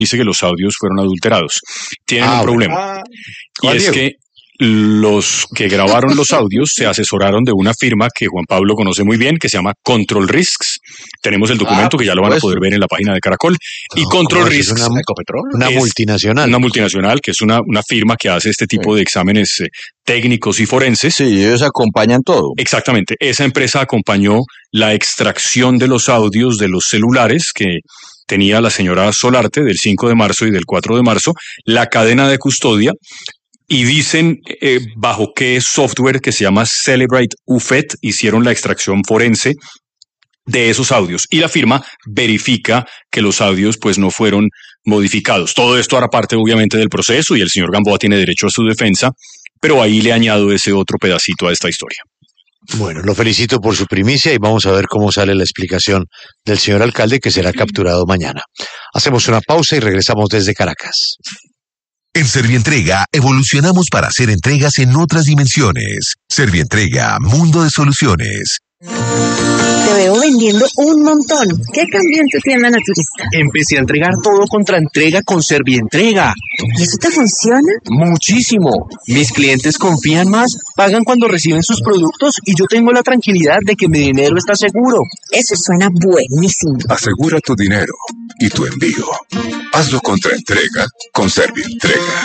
dice que los audios fueron adulterados. Tienen un problema. Y es Diego? que los que grabaron los audios se asesoraron de una firma que Juan Pablo conoce muy bien, que se llama Control Risks. Tenemos el documento que ya lo van a poder ver en la página de Caracol. Y Control Risks es una multinacional. Una multinacional que es una firma que hace este tipo de exámenes técnicos y forenses. Sí, ellos acompañan todo. Exactamente. Esa empresa acompañó la extracción de los audios de los celulares que tenía la señora Solarte del 5 de marzo y del 4 de marzo, la cadena de custodia. Y dicen bajo qué software que se llama Celebrate UFET hicieron la extracción forense de esos audios. Y la firma verifica que los audios pues no fueron modificados. Todo esto hará parte obviamente del proceso y el señor Gamboa tiene derecho a su defensa, pero ahí le añado ese otro pedacito a esta historia. Bueno, lo felicito por su primicia y vamos a ver cómo sale la explicación del señor alcalde que será capturado mañana. Hacemos una pausa y regresamos desde Caracas. En Servientrega evolucionamos para hacer entregas en otras dimensiones. Servientrega, mundo de soluciones. Te veo vendiendo un montón. ¿Qué cambió en tu tienda naturista? Empecé a entregar todo contra entrega con Servientrega. ¿Y eso te funciona? Muchísimo. Mis clientes confían más, pagan cuando reciben sus productos y yo tengo la tranquilidad de que mi dinero está seguro. Eso suena buenísimo. Asegura tu dinero y tu envío. Hazlo contra entrega con Servientrega.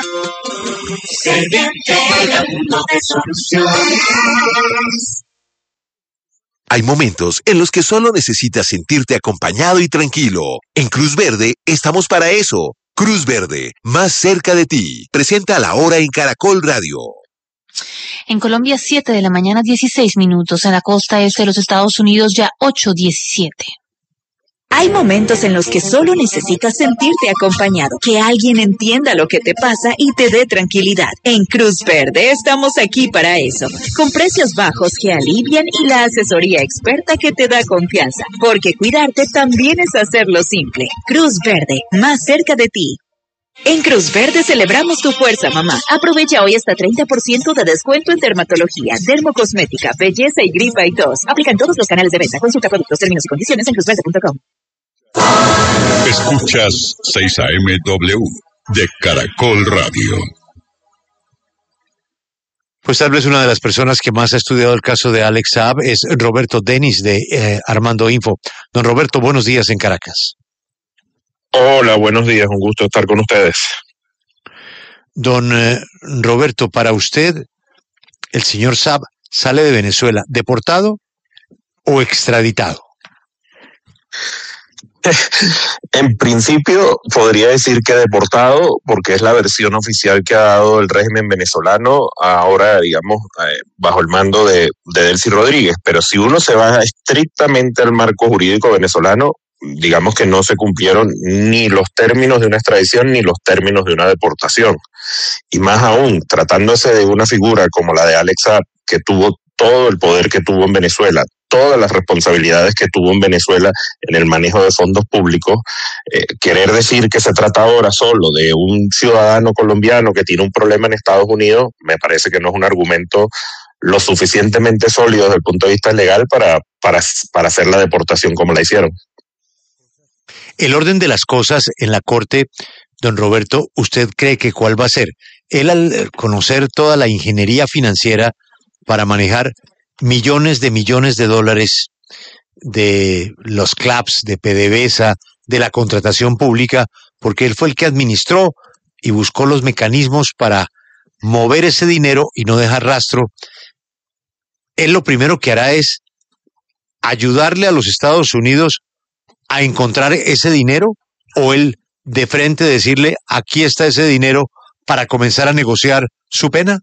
Servientrega, mundo de soluciones. Hay momentos en los que solo necesitas sentirte acompañado y tranquilo. En Cruz Verde estamos para eso. Cruz Verde, más cerca de ti. Presenta La Hora en Caracol Radio. En Colombia, 7 de la mañana, 16 minutos. En la costa este de los Estados Unidos, ya 8:17. Hay momentos en los que solo necesitas sentirte acompañado, que alguien entienda lo que te pasa y te dé tranquilidad. En Cruz Verde estamos aquí para eso, con precios bajos que alivian y la asesoría experta que te da confianza, porque cuidarte también es hacerlo simple. Cruz Verde, más cerca de ti. En Cruz Verde celebramos tu fuerza, mamá. Aprovecha hoy hasta 30% de descuento en dermatología, dermocosmética, belleza y gripa y tos. Aplica en todos los canales de venta. Consulta productos, términos y condiciones en cruzverde.com. Escuchas 6 AMW de Caracol Radio. Pues tal vez una de las personas que más ha estudiado el caso de Alex Saab es Roberto Denis de Armando Info. Don Roberto, buenos días en Caracas. Hola, buenos días, un gusto estar con ustedes. Don Roberto, para usted, ¿el señor Saab sale de Venezuela deportado o extraditado? En principio podría decir que deportado, porque es la versión oficial que ha dado el régimen venezolano ahora, digamos, bajo el mando de Delcy Rodríguez. Pero si uno se va estrictamente al marco jurídico venezolano, digamos que no se cumplieron ni los términos de una extradición ni los términos de una deportación. Y más aún, tratándose de una figura como la de Alex Saab, que tuvo todo el poder que tuvo en Venezuela, todas las responsabilidades que tuvo en Venezuela en el manejo de fondos públicos, querer decir que se trata ahora solo de un ciudadano colombiano que tiene un problema en Estados Unidos, me parece que no es un argumento lo suficientemente sólido desde el punto de vista legal para hacer la deportación como la hicieron. El orden de las cosas en la Corte, don Roberto, ¿usted cree que cuál va a ser? Él, al conocer toda la ingeniería financiera para manejar millones de dólares de los CLAPS, de PDVSA, de la contratación pública, porque él fue el que administró y buscó los mecanismos para mover ese dinero y no dejar rastro, él lo primero que hará es ayudarle a los Estados Unidos a encontrar ese dinero, o él de frente decirle aquí está ese dinero para comenzar a negociar su pena?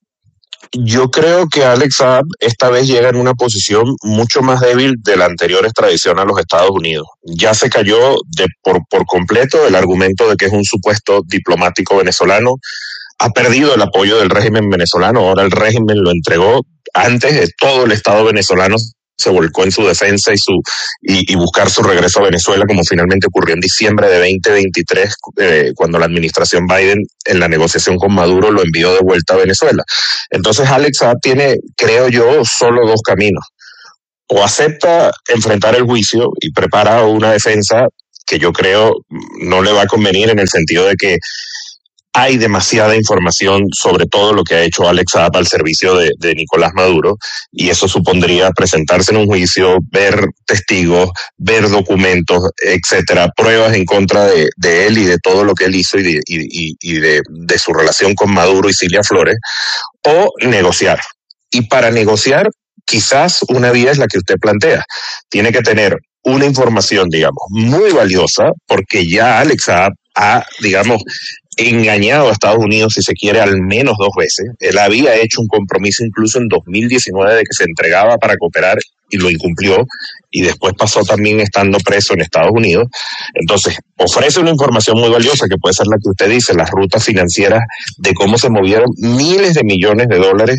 Yo creo que Alex Saab esta vez llega en una posición mucho más débil de la anterior extradición a los Estados Unidos. Ya se cayó por completo el argumento de que es un supuesto diplomático venezolano. Ha perdido el apoyo del régimen venezolano. Ahora el régimen lo entregó. Antes todo el Estado venezolano se volcó en su defensa y buscar su regreso a Venezuela, como finalmente ocurrió en diciembre de 2023, cuando la administración Biden, en la negociación con Maduro, lo envió de vuelta a Venezuela. Entonces Alex Saab tiene, creo yo, solo dos caminos. O acepta enfrentar el juicio y prepara una defensa que yo creo no le va a convenir en el sentido de que hay demasiada información sobre todo lo que ha hecho Alex Saab al servicio de Nicolás Maduro, y eso supondría presentarse en un juicio, ver testigos, ver documentos, etcétera, pruebas en contra de él y de todo lo que él hizo y de su relación con Maduro y Cilia Flores, o negociar. Y para negociar, quizás una vía es la que usted plantea. Tiene que tener una información, digamos, muy valiosa, porque ya Alex Saab ha, digamos, engañado a Estados Unidos, si se quiere, al menos 2 veces. Él había hecho un compromiso incluso en 2019 de que se entregaba para cooperar y lo incumplió, y después pasó también estando preso en Estados Unidos. Entonces, ofrece una información muy valiosa que puede ser la que usted dice, las rutas financieras de cómo se movieron miles de millones de dólares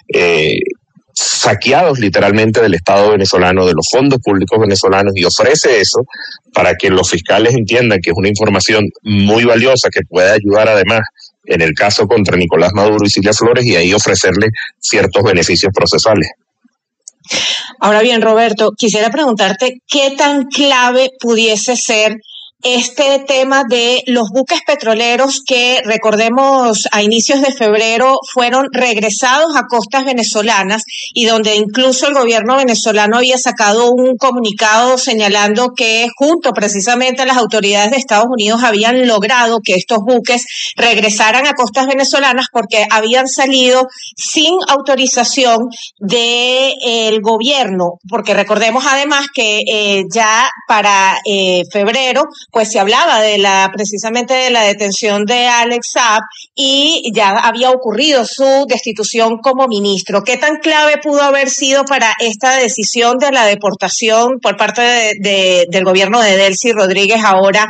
saqueados literalmente del Estado venezolano, de los fondos públicos venezolanos, y ofrece eso para que los fiscales entiendan que es una información muy valiosa que puede ayudar además en el caso contra Nicolás Maduro y Cilia Flores, y ahí ofrecerle ciertos beneficios procesales. Ahora bien, Roberto, quisiera preguntarte qué tan clave pudiese ser este tema de los buques petroleros que, recordemos, a inicios de febrero fueron regresados a costas venezolanas, y donde incluso el gobierno venezolano había sacado un comunicado señalando que junto precisamente a las autoridades de Estados Unidos habían logrado que estos buques regresaran a costas venezolanas porque habían salido sin autorización del gobierno, porque recordemos además que ya para febrero pues se hablaba precisamente de la detención de Alex Saab, y ya había ocurrido su destitución como ministro. ¿Qué tan clave pudo haber sido para esta decisión de la deportación por parte del gobierno de Delcy Rodríguez ahora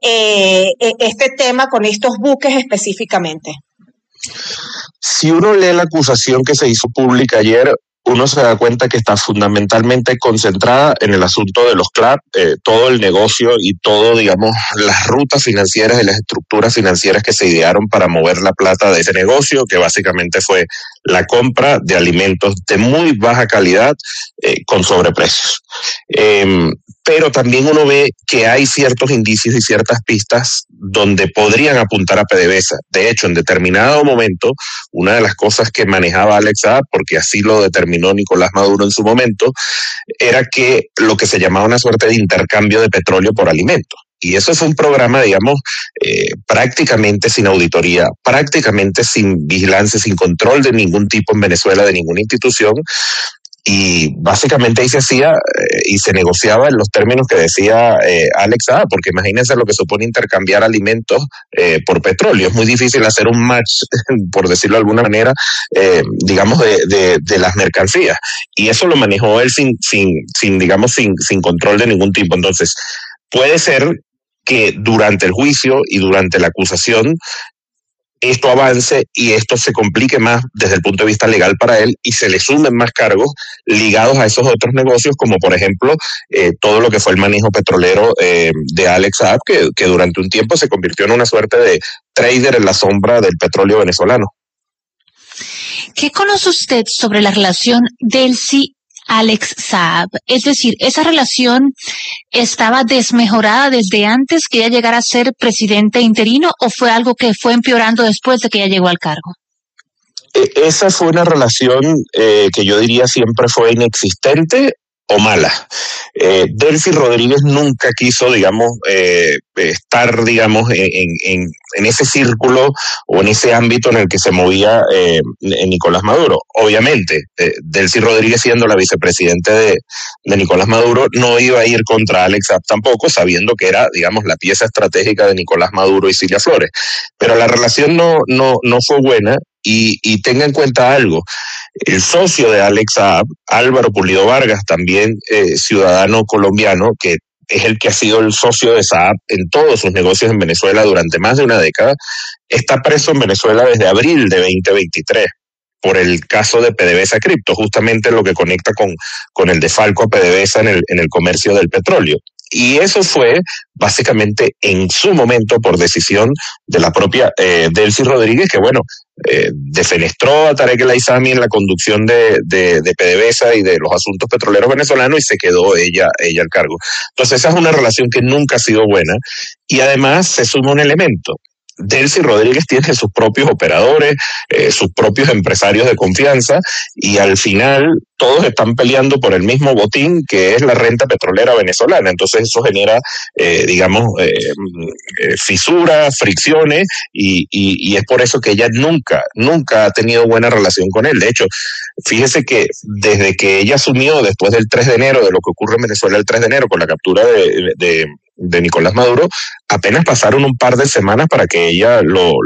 este tema con estos buques específicamente? Si uno lee la acusación que se hizo pública ayer, uno se da cuenta que está fundamentalmente concentrada en el asunto de los CLAP, todo el negocio y todo, digamos, las rutas financieras y las estructuras financieras que se idearon para mover la plata de ese negocio, que básicamente fue la compra de alimentos de muy baja calidad con sobreprecios. Pero también uno ve que hay ciertos indicios y ciertas pistas donde podrían apuntar a PDVSA. De hecho, en determinado momento, una de las cosas que manejaba Alex Saab, porque así lo determinó Nicolás Maduro en su momento, era que lo que se llamaba una suerte de intercambio de petróleo por alimentos. Y eso fue un programa, digamos, prácticamente sin auditoría, prácticamente sin vigilancia, sin control de ningún tipo en Venezuela, de ninguna institución. Y básicamente ahí se hacía y se negociaba en los términos que decía Alex Saab, porque imagínense lo que supone intercambiar alimentos por petróleo. Es muy difícil hacer un match, por decirlo de alguna manera, digamos, de las mercancías. Y eso lo manejó él sin control de ningún tipo. Entonces, puede ser que durante el juicio y durante la acusación esto avance y esto se complique más desde el punto de vista legal para él, y se le sumen más cargos ligados a esos otros negocios, como por ejemplo todo lo que fue el manejo petrolero de Alex Saab, que durante un tiempo se convirtió en una suerte de trader en la sombra del petróleo venezolano. ¿Qué conoce usted sobre la relación Delcy Alex Saab? Es decir, ¿esa relación estaba desmejorada desde antes que ella llegara a ser presidente interino, o fue algo que fue empeorando después de que ella llegó al cargo? Esa fue una relación que yo diría siempre fue inexistente o mala. Delcy Rodríguez nunca quiso, digamos, estar, digamos, en ese círculo o en ese ámbito en el que se movía Nicolás Maduro. Obviamente, Delcy Rodríguez, siendo la vicepresidente de Nicolás Maduro, no iba a ir contra Alex Saab tampoco, sabiendo que era, digamos, la pieza estratégica de Nicolás Maduro y Cilia Flores. Pero la relación no fue buena, y tenga en cuenta algo. El socio de Alex Saab, Álvaro Pulido Vargas, también ciudadano colombiano, que es el que ha sido el socio de Saab en todos sus negocios en Venezuela durante más de una década, está preso en Venezuela desde abril de 2023 por el caso de PDVSA Cripto, justamente lo que conecta con el desfalco a PDVSA en el comercio del petróleo. Y eso fue básicamente en su momento por decisión de la propia Delcy Rodríguez, que bueno, defenestró a Tarek El Aissami en la conducción de PDVSA y de los asuntos petroleros venezolanos y se quedó ella al cargo. Entonces esa es una relación que nunca ha sido buena y además se suma un elemento. Delcy Rodríguez tiene sus propios operadores, sus propios empresarios de confianza y al final todos están peleando por el mismo botín que es la renta petrolera venezolana. Entonces eso genera, fisuras, fricciones y es por eso que ella nunca ha tenido buena relación con él. De hecho, fíjese que desde que ella asumió después del 3 de enero, de lo que ocurre en Venezuela el 3 de enero con la captura de Nicolás Maduro, apenas pasaron un par de semanas para que ella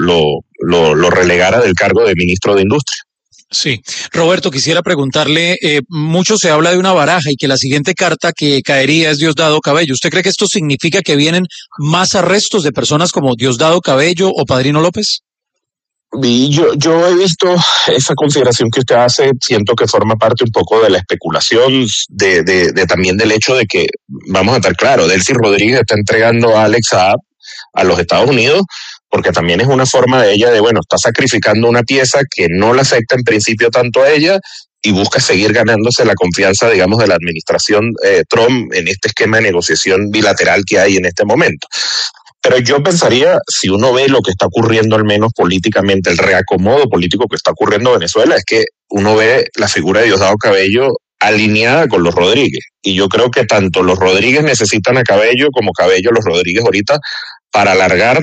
lo relegara del cargo de ministro de Industria. Sí, Roberto, quisiera preguntarle, mucho se habla de una baraja y que la siguiente carta que caería es Diosdado Cabello. ¿Usted cree que esto significa que vienen más arrestos de personas como Diosdado Cabello o Padrino López? Y yo he visto esa consideración que usted hace, siento que forma parte un poco de la especulación, de también del hecho de que, vamos a estar claros, Delcy Rodríguez está entregando a Alex Saab a los Estados Unidos, porque también es una forma de ella está sacrificando una pieza que no la afecta en principio tanto a ella y busca seguir ganándose la confianza, digamos, de la administración Trump en este esquema de negociación bilateral que hay en este momento. Pero yo pensaría, si uno ve lo que está ocurriendo al menos políticamente, el reacomodo político que está ocurriendo en Venezuela, es que uno ve la figura de Diosdado Cabello alineada con los Rodríguez. Y yo creo que tanto los Rodríguez necesitan a Cabello como Cabello los Rodríguez ahorita para alargar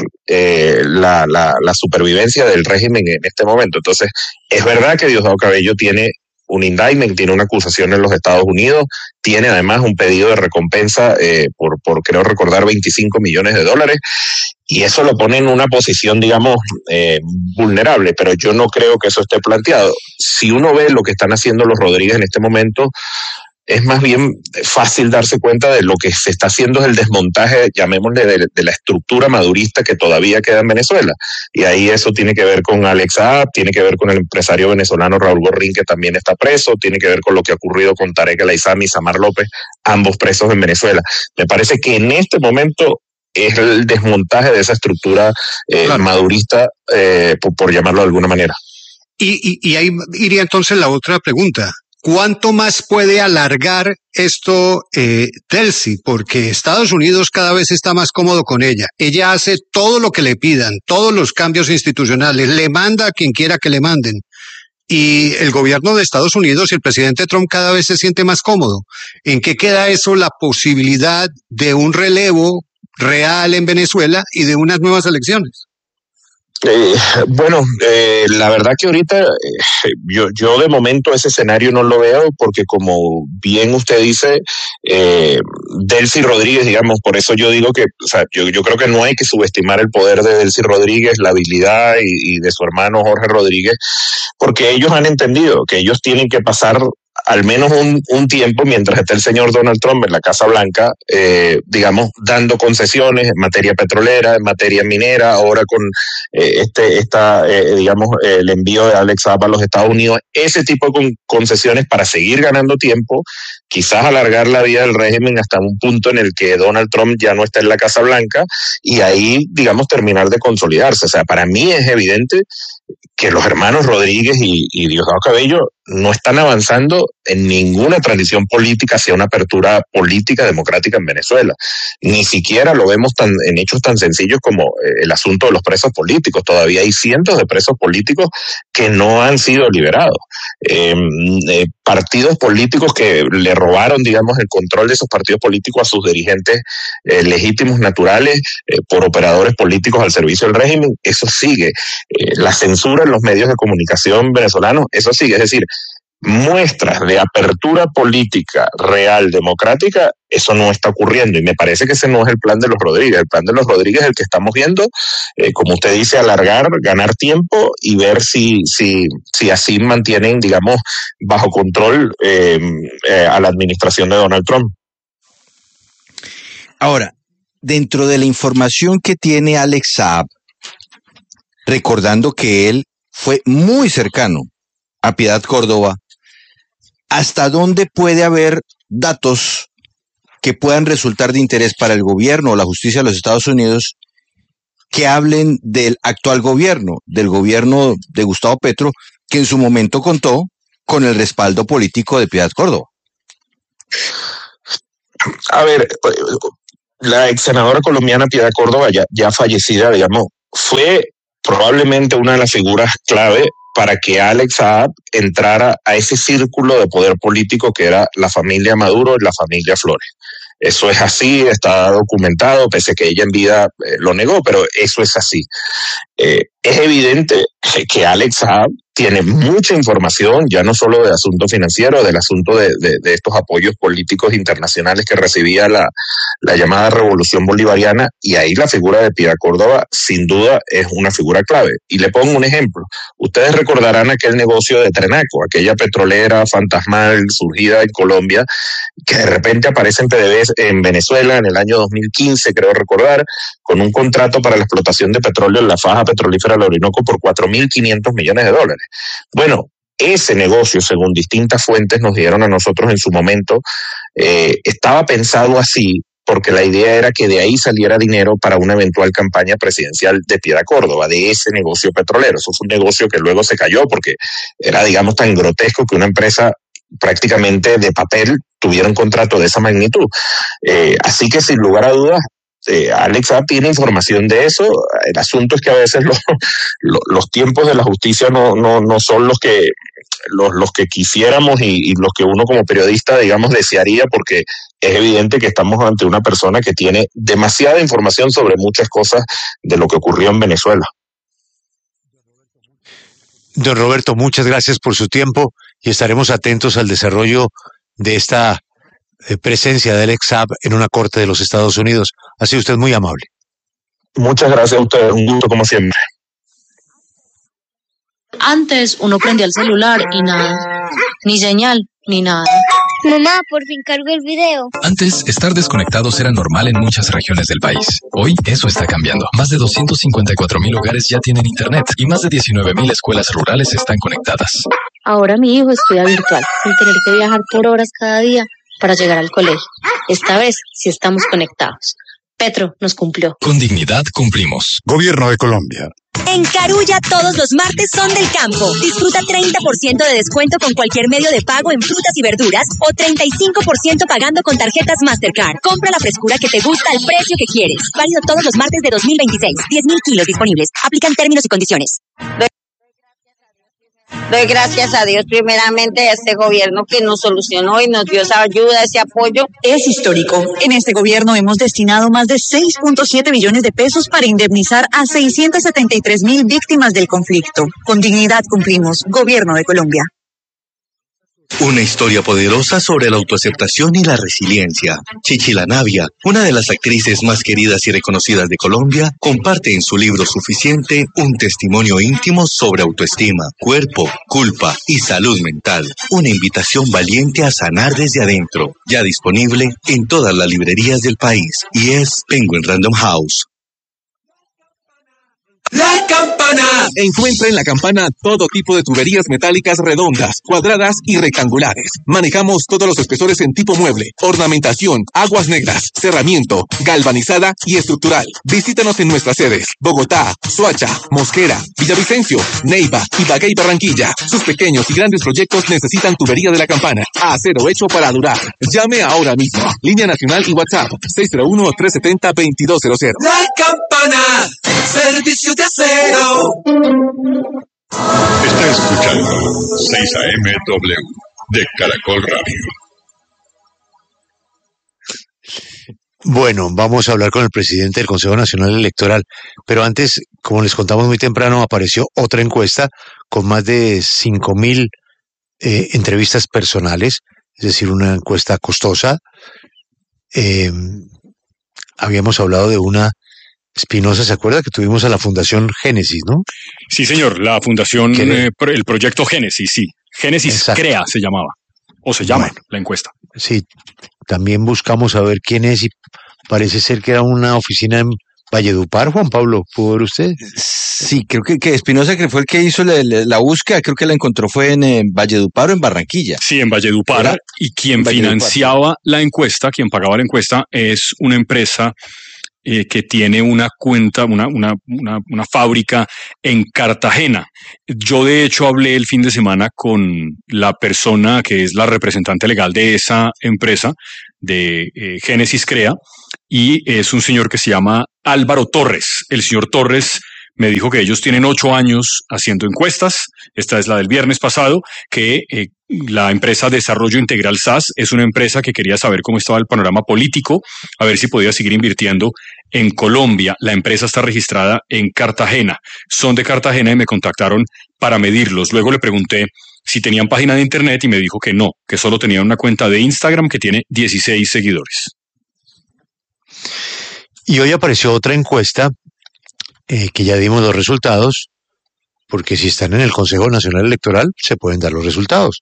la supervivencia del régimen en este momento. Entonces, es verdad que Diosdado Cabello tiene un indictment, tiene una acusación en los Estados Unidos, tiene además un pedido de recompensa por creo recordar $25 millones, y eso lo pone en una posición, digamos, vulnerable, pero yo no creo que eso esté planteado. Si uno ve lo que están haciendo los Rodríguez en este momento, es más bien fácil darse cuenta de lo que se está haciendo es el desmontaje, llamémosle, de la estructura madurista que todavía queda en Venezuela. Y ahí eso tiene que ver con Alex Saab, tiene que ver con el empresario venezolano Raúl Gorrín, que también está preso, tiene que ver con lo que ha ocurrido con Tarek El Aissami y Samar López, ambos presos en Venezuela. Me parece que en este momento es el desmontaje de esa estructura madurista, por llamarlo de alguna manera. Y ahí iría entonces la otra pregunta. ¿Cuánto más puede alargar esto Delcy? Porque Estados Unidos cada vez está más cómodo con ella. Ella hace todo lo que le pidan, todos los cambios institucionales, le manda a quien quiera que le manden. Y el gobierno de Estados Unidos y el presidente Trump cada vez se siente más cómodo. ¿En qué queda eso, la posibilidad de un relevo real en Venezuela y de unas nuevas elecciones? La verdad que ahorita yo de momento ese escenario no lo veo porque como bien usted dice, Delcy Rodríguez, digamos, por eso yo digo que, yo creo que no hay que subestimar el poder de Delcy Rodríguez, la habilidad y de su hermano Jorge Rodríguez, porque ellos han entendido que ellos tienen que pasar al menos un tiempo mientras esté el señor Donald Trump en la Casa Blanca, dando concesiones en materia petrolera, en materia minera, ahora con el envío de Alex Saab a los Estados Unidos, ese tipo de concesiones para seguir ganando tiempo, quizás alargar la vida del régimen hasta un punto en el que Donald Trump ya no está en la Casa Blanca y ahí, terminar de consolidarse. O sea, para mí es evidente que los hermanos Rodríguez y Diosdado Cabello no están avanzando en ninguna transición política hacia una apertura política democrática en Venezuela. Ni siquiera lo vemos en hechos tan sencillos como el asunto de los presos políticos. Todavía hay cientos de presos políticos que no han sido liberados. Partidos políticos que le robaron, el control de esos partidos políticos a sus dirigentes legítimos, naturales, por operadores políticos al servicio del régimen, eso sigue. La censura en los medios de comunicación venezolanos, eso sigue. Es decir, muestras de apertura política real, democrática, eso no está ocurriendo y me parece que ese no es el plan de los Rodríguez. El plan de los Rodríguez es el que estamos viendo, como usted dice, alargar, ganar tiempo y ver si así mantienen, bajo control a la administración de Donald Trump. Ahora, dentro de la información que tiene Alex Saab, recordando que él fue muy cercano a Piedad Córdoba, ¿hasta dónde puede haber datos que puedan resultar de interés para el gobierno o la justicia de los Estados Unidos que hablen del actual gobierno, del gobierno de Gustavo Petro, que en su momento contó con el respaldo político de Piedad Córdoba. A ver, la ex senadora colombiana Piedad Córdoba, ya fallecida, digamos, fue probablemente una de las figuras clave para que Alex Saab entrara a ese círculo de poder político que era la familia Maduro y la familia Flores. Eso es así, está documentado, pese a que ella en vida lo negó, pero eso es así. Es evidente que Alex Saab tiene mucha información, ya no solo del asunto financiero, del asunto de estos apoyos políticos internacionales que recibía la llamada Revolución Bolivariana, y ahí la figura de Piedad Córdoba sin duda es una figura clave. Y le pongo un ejemplo. Ustedes recordarán aquel negocio de Trenaco, aquella petrolera fantasmal surgida en Colombia, que de repente aparece en PDVSA en Venezuela en el año 2015, creo recordar, con un contrato para la explotación de petróleo en la faja petrolífera del Orinoco por $4.500 millones. Bueno, ese negocio, según distintas fuentes nos dieron a nosotros en su momento, estaba pensado así porque la idea era que de ahí saliera dinero para una eventual campaña presidencial de Piedad Córdoba, de ese negocio petrolero. Eso fue un negocio que luego se cayó porque era, digamos, tan grotesco que una empresa prácticamente de papel tuviera un contrato de esa magnitud. Así que sin lugar a dudas, Alex Saab tiene información de eso. El asunto es que a veces los tiempos de la justicia no son los que quisiéramos y los que uno como periodista, digamos, desearía, porque es evidente que estamos ante una persona que tiene demasiada información sobre muchas cosas de lo que ocurrió en Venezuela. Don Roberto, muchas gracias por su tiempo y estaremos atentos al desarrollo de esta presencia del Alex Saab en una corte de los Estados Unidos. Ha sido usted muy amable. Muchas gracias a usted, un gusto como siempre. Antes uno prendía el celular y nada, ni señal, ni nada. Mamá, por fin cargo el video. Antes, estar desconectados era normal en muchas regiones del país. Hoy, eso está cambiando. Más de 254,000 hogares ya tienen internet y más de 19,000 escuelas rurales están conectadas. Ahora mi hijo estudia virtual, sin tener que viajar por horas cada día para llegar al colegio. Esta vez sí estamos conectados. Petro nos cumplió. Con dignidad cumplimos. Gobierno de Colombia. En Carulla todos los martes son del campo. Disfruta 30% de descuento con cualquier medio de pago en frutas y verduras o 35% pagando con tarjetas Mastercard. Compra la frescura que te gusta al precio que quieres. Válido todos los martes de 2026. 10,000 kilos disponibles. Aplican términos y condiciones. Doy gracias a Dios primeramente a este gobierno que nos solucionó y nos dio esa ayuda, ese apoyo. Es histórico. En este gobierno hemos destinado más de 6.7 billones de pesos para indemnizar a 673,000 víctimas del conflicto. Con dignidad cumplimos. Gobierno de Colombia. Una historia poderosa sobre la autoaceptación y la resiliencia. Chichila Navia, una de las actrices más queridas y reconocidas de Colombia, comparte en su libro Suficiente un testimonio íntimo sobre autoestima, cuerpo, culpa y salud mental. Una invitación valiente a sanar desde adentro. Ya disponible en todas las librerías del país. Y es Penguin Random House. ¡La Campana! Encuentra en La Campana todo tipo de tuberías metálicas redondas, cuadradas y rectangulares. Manejamos todos los espesores en tipo mueble, ornamentación, aguas negras, cerramiento, galvanizada y estructural. Visítanos en nuestras sedes: Bogotá, Soacha, Mosquera, Villavicencio, Neiva, Ibagué y Barranquilla. Sus pequeños y grandes proyectos necesitan tubería de La Campana. Acero hecho para durar. Llame ahora mismo. Línea nacional y WhatsApp 601-370-2200. La Campana, servicio de acero. Está escuchando 6 AMW de Caracol Radio. Bueno, vamos a hablar con el presidente del Consejo Nacional Electoral, pero antes, como les contamos muy temprano, apareció otra encuesta con más de 5,000 entrevistas personales, es decir, una encuesta costosa. Habíamos hablado de una Espinosa, ¿se acuerda que tuvimos a la Fundación Génesis, no? Sí, señor, la Fundación, el proyecto Génesis, sí. Génesis Exacto. CREA se llamaba, o se llama la encuesta. Sí, también buscamos saber quién es y parece ser que era una oficina en Valledupar. Juan Pablo, ¿pudo ver usted? Sí, creo que Espinosa, que fue el que hizo la búsqueda, creo que la encontró fue en Valledupar o en Barranquilla. Sí, en Valledupar, y quien financiaba la encuesta, quien pagaba la encuesta, es una empresa que tiene una cuenta, una fábrica en Cartagena. Yo de hecho hablé el fin de semana con la persona que es la representante legal de esa empresa, de Génesis Crea, y es un señor que se llama Álvaro Torres. El señor Torres me dijo que ellos tienen 8 años haciendo encuestas. Esta es la del viernes pasado, que la empresa Desarrollo Integral SAS es una empresa que quería saber cómo estaba el panorama político, a ver si podía seguir invirtiendo en Colombia. La empresa está registrada en Cartagena. Son de Cartagena y me contactaron para medirlos. Luego le pregunté si tenían página de internet y me dijo que no, que solo tenían una cuenta de Instagram que tiene 16 seguidores. Y hoy apareció otra encuesta que ya dimos los resultados, porque si están en el Consejo Nacional Electoral se pueden dar los resultados.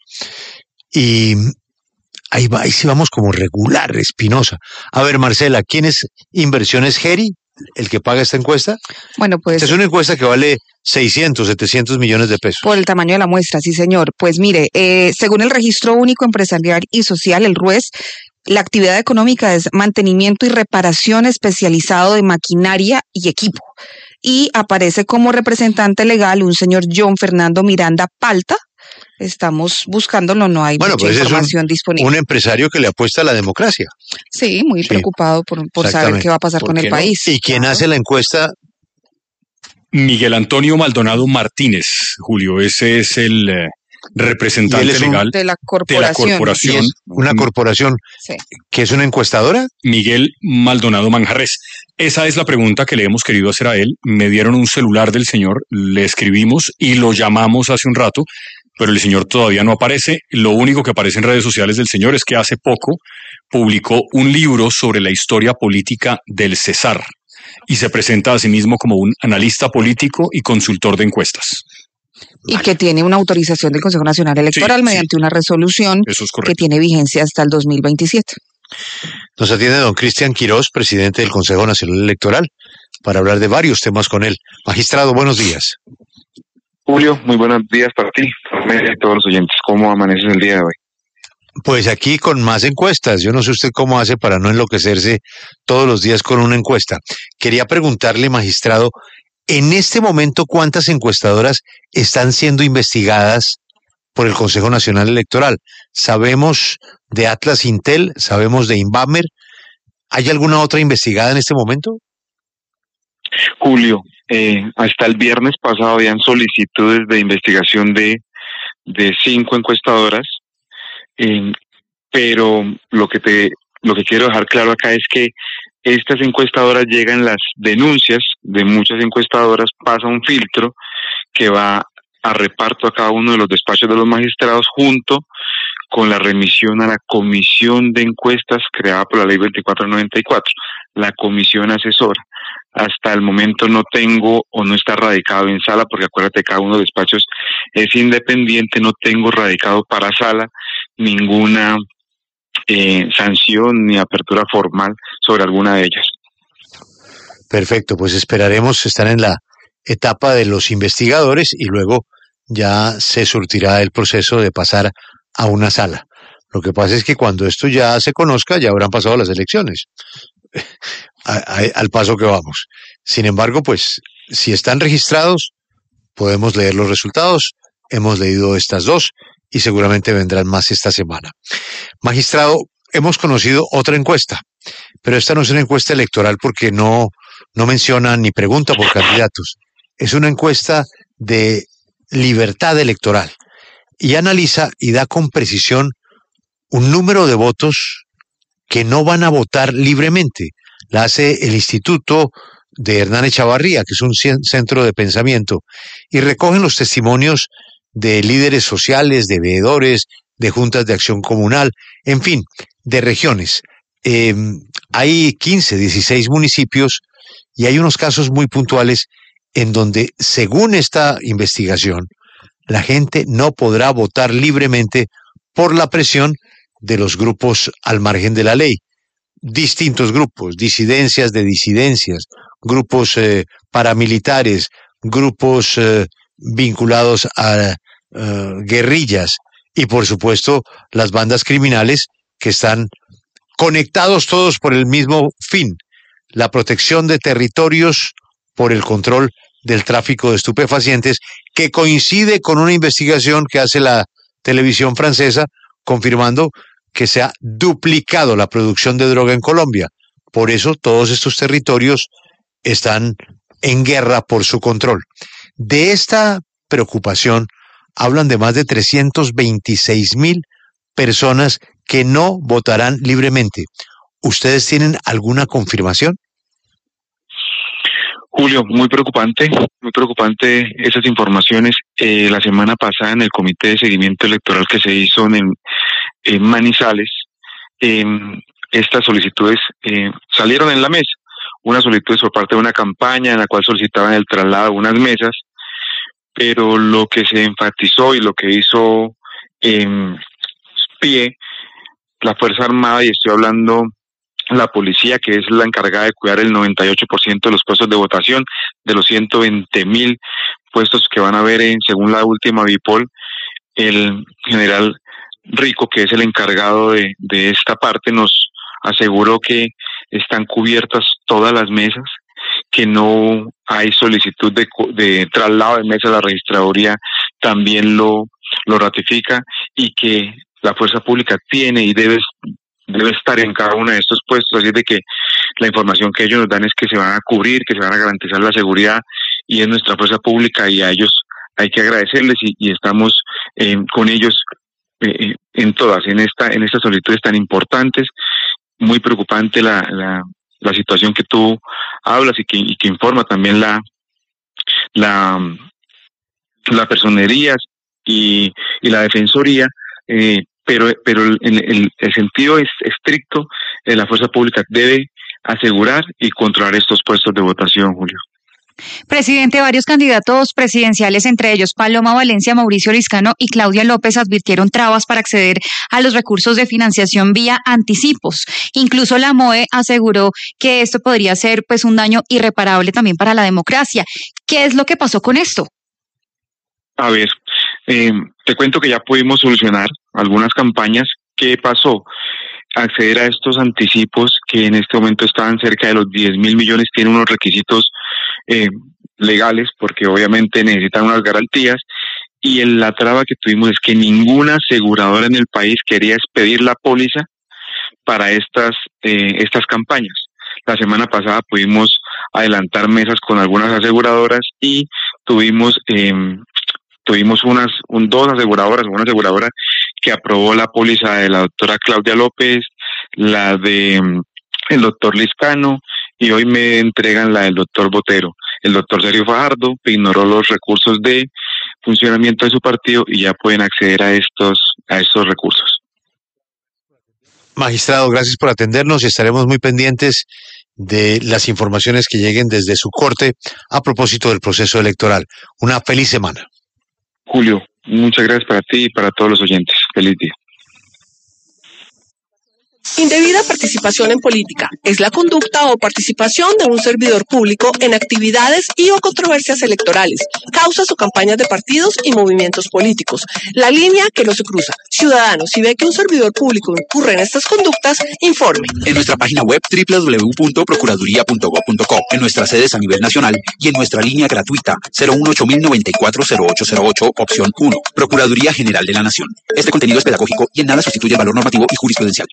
Y ahí sí vamos como regular, Espinosa. A ver, Marcela, ¿quién es Inversiones Geri, el que paga esta encuesta? Bueno, pues Esta es una encuesta que vale 600, 700 millones de pesos. por el tamaño de la muestra, sí señor. Pues mire, según el Registro Único Empresarial y Social, el RUES, la actividad económica es mantenimiento y reparación especializado de maquinaria y equipo. Y aparece como representante legal un señor John Fernando Miranda Palta. Estamos buscándolo, no hay mucha pues información disponible. Un empresario que le apuesta a la democracia. Sí, muy preocupado por saber qué va a pasar con el país. ¿Y quién hace la encuesta? Miguel Antonio Maldonado Martínez, Julio, ese es el representante legal de la corporación. Es una corporación que es una encuestadora. Miguel Maldonado Manjarres. Esa es la pregunta que le hemos querido hacer a él. Me dieron un celular del señor, le escribimos y lo llamamos hace un rato, pero el señor todavía no aparece. Lo único que aparece en redes sociales del señor es que hace poco publicó un libro sobre la historia política del Cesar y se presenta a sí mismo como un analista político y consultor de encuestas. Y que tiene una autorización del Consejo Nacional Electoral mediante una resolución que tiene vigencia hasta el 2027. Nos atiende don Cristian Quirós, presidente del Consejo Nacional Electoral, para hablar de varios temas con él. Magistrado, buenos días. Julio, muy buenos días para ti, para todos los oyentes. ¿Cómo amaneces el día de hoy? Pues aquí con más encuestas. Yo no sé usted cómo hace para no enloquecerse todos los días con una encuesta. Quería preguntarle, magistrado, en este momento, ¿cuántas encuestadoras están siendo investigadas por el Consejo Nacional Electoral? Sabemos de Atlas Intel, sabemos de Inbamer. ¿Hay alguna otra investigada en este momento? Julio, hasta el viernes pasado habían solicitudes de investigación de 5 encuestadoras, pero lo que quiero dejar claro acá es que estas encuestadoras llegan las denuncias de muchas encuestadoras, pasa un filtro que va a reparto a cada uno de los despachos de los magistrados junto con la remisión a la comisión de encuestas creada por la ley 2494, la comisión asesora. Hasta el momento no tengo o no está radicado en sala, porque acuérdate, cada uno de los despachos es independiente, no tengo radicado para sala ninguna sanción ni apertura formal sobre alguna de ellas. Perfecto, pues esperaremos estar en la etapa de los investigadores y luego ya se surtirá el proceso de pasar a una sala. Lo que pasa es que cuando esto ya se conozca, ya habrán pasado las elecciones, al paso que vamos. Sin embargo, pues, si están registrados, podemos leer los resultados. Hemos leído estas 2 y seguramente vendrán más esta semana. Magistrado, hemos conocido otra encuesta, pero esta no es una encuesta electoral porque no menciona ni pregunta por candidatos. Es una encuesta de libertad electoral y analiza y da con precisión un número de votos que no van a votar libremente. La hace el Instituto de Hernán Echavarría, que es un centro de pensamiento, y recogen los testimonios de líderes sociales, de veedores, de juntas de acción comunal, en fin, de regiones. Hay 15, 16 municipios y hay unos casos muy puntuales en donde, según esta investigación, la gente no podrá votar libremente por la presión de los grupos al margen de la ley. Distintos grupos, disidencias de disidencias, grupos paramilitares, grupos vinculados a guerrillas y, por supuesto, las bandas criminales que están conectados todos por el mismo fin, la protección de territorios por el control del tráfico de estupefacientes, que coincide con una investigación que hace la televisión francesa, confirmando que se ha duplicado la producción de droga en Colombia. Por eso todos estos territorios están en guerra por su control. De esta preocupación hablan de más de 326,000 personas que no votarán libremente. ¿Ustedes tienen alguna confirmación? Julio, muy preocupante esas informaciones. La semana pasada en el Comité de Seguimiento Electoral que se hizo en Manizales, estas solicitudes salieron en la mesa. Una solicitud por parte de una campaña en la cual solicitaban el traslado de unas mesas, pero lo que se enfatizó y lo que hizo pie la Fuerza Armada, y estoy hablando la policía, que es la encargada de cuidar el 98% de los puestos de votación, de los 120,000 puestos que van a haber según la última BIPOL, el general Rico, que es el encargado de esta parte, nos aseguró que están cubiertas todas las mesas, que no hay solicitud de traslado de mesa. La registraduría también lo ratifica, y que la fuerza pública tiene y debe estar en cada uno de estos puestos. Así de que la información que ellos nos dan es que se van a cubrir, que se van a garantizar la seguridad, y es nuestra fuerza pública, y a ellos hay que agradecerles, y estamos con ellos en todas, en estas solicitudes tan importantes. Muy preocupante la situación que tú hablas y que informa también la personería y la defensoría, pero en el sentido estricto, la fuerza pública debe asegurar y controlar estos puestos de votación, Julio. Presidente, varios candidatos presidenciales, entre ellos Paloma Valencia, Mauricio Liscano y Claudia López, advirtieron trabas para acceder a los recursos de financiación vía anticipos. Incluso la MOE aseguró que esto podría ser pues un daño irreparable también para la democracia. ¿Qué es lo que pasó con esto? A ver, te cuento que ya pudimos solucionar algunas campañas. ¿Qué pasó? Acceder a estos anticipos, que en este momento estaban cerca de los 10,000 millones, tiene unos requisitos legales, porque obviamente necesitan unas garantías, y la traba que tuvimos es que ninguna aseguradora en el país quería expedir la póliza para estas campañas. La semana pasada pudimos adelantar mesas con algunas aseguradoras, y tuvimos dos aseguradoras, una aseguradora que aprobó la póliza de la doctora Claudia López, la de el doctor Liscano, y hoy me entregan la del doctor Botero. El doctor Sergio Fajardo ignoró los recursos de funcionamiento de su partido, y ya pueden acceder a estos recursos. Magistrado, gracias por atendernos, y estaremos muy pendientes de las informaciones que lleguen desde su corte a propósito del proceso electoral. Una feliz semana. Julio, muchas gracias para ti y para todos los oyentes. Feliz día. Indebida participación en política es la conducta o participación de un servidor público en actividades y o controversias electorales, causas o campañas de partidos y movimientos políticos. La línea que no se cruza. Ciudadanos, si ve que un servidor público incurre en estas conductas, informe. En nuestra página web www.procuraduría.gov.co, en nuestras sedes a nivel nacional y en nuestra línea gratuita 018-094-0808, opción 1. Procuraduría General de la Nación. Este contenido es pedagógico y en nada sustituye el valor normativo y jurisprudencial.